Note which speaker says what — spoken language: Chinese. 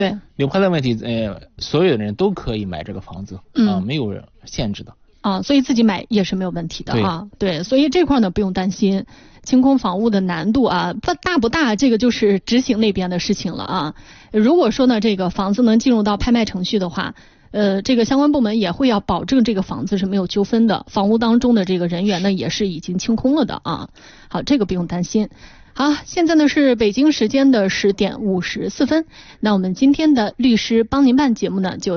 Speaker 1: 对，
Speaker 2: 六块的问题，所有的人都可以买这个房子没有限制的
Speaker 1: 所以自己买也是没有问题的啊。对，所以这块呢不用担心清空房屋的难度啊，大不大这个就是执行那边的事情了啊。如果说呢这个房子能进入到拍卖程序的话，这个相关部门也会要保证这个房子是没有纠纷的，房屋当中的这个人员呢也是已经清空了的啊。好，这个不用担心。好，现在呢是北京时间的10:54，那我们今天的律师帮您办节目呢就